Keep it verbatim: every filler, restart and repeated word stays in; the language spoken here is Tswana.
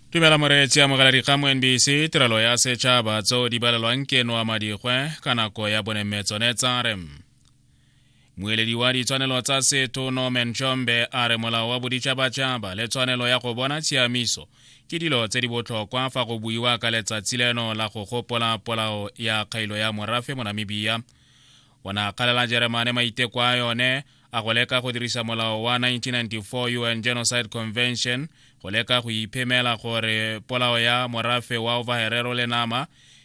Tumela moreetsi a mogaladi ga mo N B C tirelo ya setšhaba tseo di balelwang keno a madigwe ka nako ya bonemetso tsa R E M. Moeledi wa ditshwanelo tsa setho Norman Chombe a re molao wa boditšhabatšhaba le tshwanelo ya go bona tshiamiso ke dilo tse di botlhokwa fa go buiwa ka letsatsi leno la go gopola polao ya kgailo ya morafe mo Namibia. Ona kgalela Jeremane maiteko a yone a go leka go dirisa molao wa nineteen ninety-four U N Genocide Convention go leka go iphemela gore polao ya morafe wa Ovaherero le nama